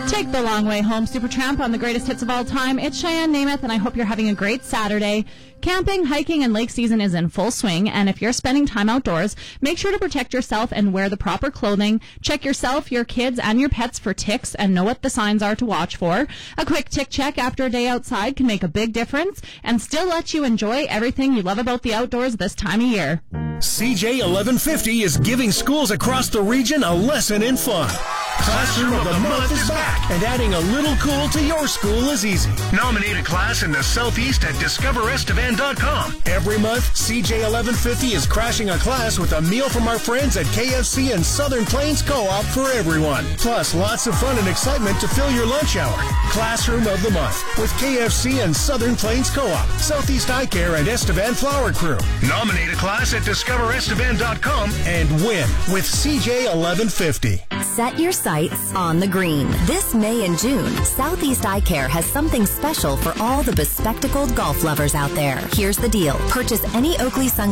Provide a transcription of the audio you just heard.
Take the long way home, Supertramp, on the greatest hits of all time. It's Cheyenne Namath, and I hope you're having a great Saturday. Camping, hiking, and lake season is in full swing, and if you're spending time outdoors, make sure to protect yourself and wear the proper clothing. Check yourself, your kids, and your pets for ticks and know what the signs are to watch for. A quick tick check after a day outside can make a big difference and still let you enjoy everything you love about the outdoors this time of year. CJ 1150 is giving schools across the region a lesson in fun. Classroom of the Month is back, and adding a little cool to your school is easy. Nominate a class in the Southeast at DiscoverEstevan.com. Every month, CJ 1150 is crashing a class with a meal from our friends at KFC and Southern Plains Co-op for everyone. Plus, lots of fun and excitement to fill your lunch hour. Classroom of the Month with KFC and Southern Plains Co-op, Southeast Eye Care, and Estevan Flower Crew. Nominate a class at DiscoverEstevan.com and win with CJ 1150. Set your sights on the green. This May and June, Southeast Eye Care has something special for all the bespectacled golf lovers out there. Here's the deal. Purchase any Oakley sunglasses